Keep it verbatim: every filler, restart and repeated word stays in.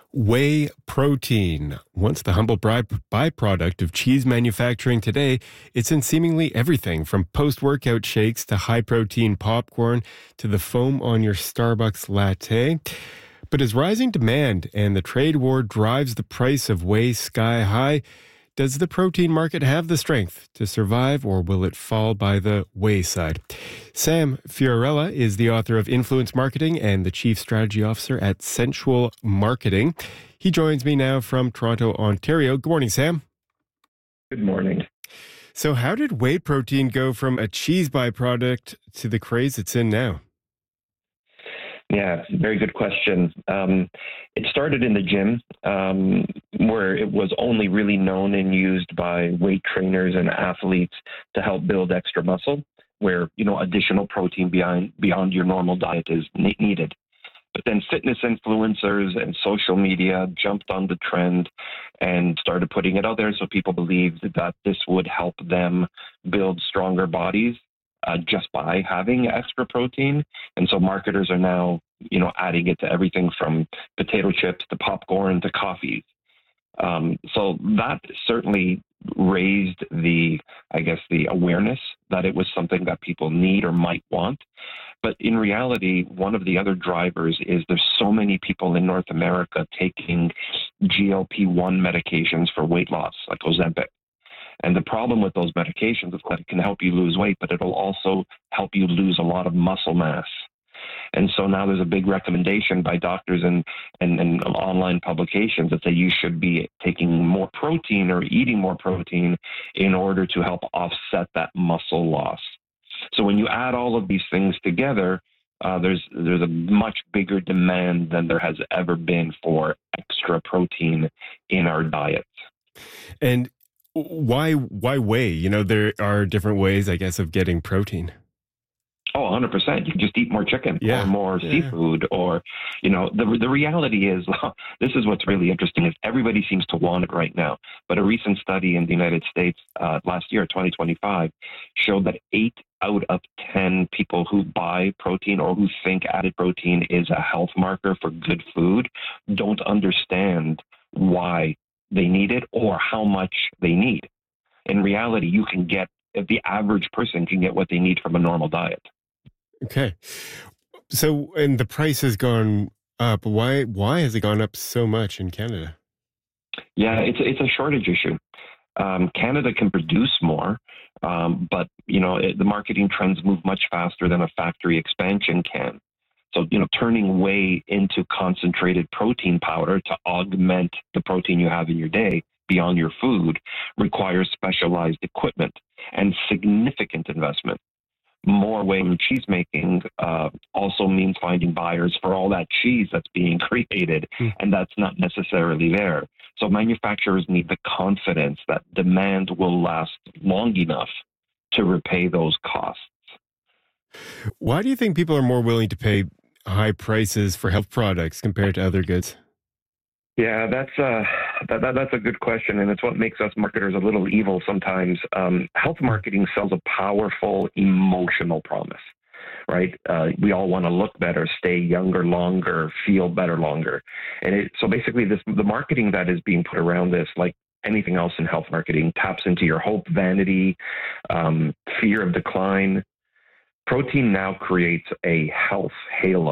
Whey protein. Once the humble by- byproduct of cheese manufacturing, today it's in seemingly everything from post-workout shakes to high-protein popcorn to the foam on your Starbucks latte. But as rising demand and the trade war drives the price of whey sky high, does the protein market have the strength to survive, or will it fall by the wayside? Sam Fiorella is the author of Influence Marketing and the Chief Strategy Officer at Sensual Marketing. He joins me now from Toronto, Ontario. Good morning, Sam. Good morning. So how did whey protein go from a cheese byproduct to the craze it's in now? Yeah, very good question. Um, it started in the gym, um, where it was only really known and used by weight trainers and athletes to help build extra muscle, where, you know, additional protein beyond beyond your normal diet is ne- needed. But then fitness influencers and social media jumped on the trend and started putting it out there, so people believed that this would help them build stronger bodies uh, just by having extra protein. And so marketers are now, you know, adding it to everything from potato chips to popcorn to coffees. Um, so that certainly raised the, I guess, the awareness that it was something that people need or might want. But in reality, one of the other drivers is there's so many people in North America taking G L P one medications for weight loss, like Ozempic. And the problem with those medications is that it can help you lose weight, but it'll also help you lose a lot of muscle mass. And so now there's a big recommendation by doctors and, and, and online publications that say you should be taking more protein or eating more protein in order to help offset that muscle loss. So when you add all of these things together, uh, there's there's a much bigger demand than there has ever been for extra protein in our diets. And why why whey? You know, there are different ways, I guess, of getting protein. Oh, one hundred percent. You can just eat more chicken Yeah. or more Yeah. seafood, or, you know, the the reality is, this is what's really interesting, is everybody seems to want it right now. But a recent study in the United States uh, last year, twenty twenty-five, showed that eight out of ten people who buy protein or who think added protein is a health marker for good food don't understand why they need it or how much they need. In reality, you can get, the average person can get what they need from a normal diet. Okay. So, and the price has gone up. Why, why has it gone up so much in Canada? Yeah, it's it's a shortage issue. Um, Canada can produce more, um, but you know it, the marketing trends move much faster than a factory expansion can. So you know, turning whey into concentrated protein powder to augment the protein you have in your day beyond your food requires specialized equipment and significant investment. More whey in cheese making uh, also means finding buyers for all that cheese that's being created, Hmm. and that's not necessarily there. So manufacturers need the confidence that demand will last long enough to repay those costs. Why do you think people are more willing to pay high prices for health products compared to other goods? Yeah, that's uh, that, that that's a good question, and it's what makes us marketers a little evil sometimes. Um, health marketing sells a powerful emotional promise, right? Uh, we all want to look better, stay younger longer, feel better longer, and it, so basically, this the marketing that is being put around this, like anything else in health marketing, taps into your hope, vanity, um, fear of decline. Protein now creates a health halo